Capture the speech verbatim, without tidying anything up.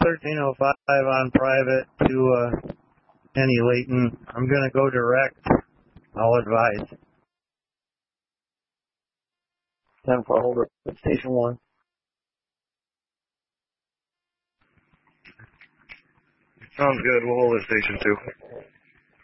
thirteen oh five on private to uh, Kenny Layton. I'm going to go direct. I'll advise. ten for holder at station one. Sounds good. We'll hold at station two.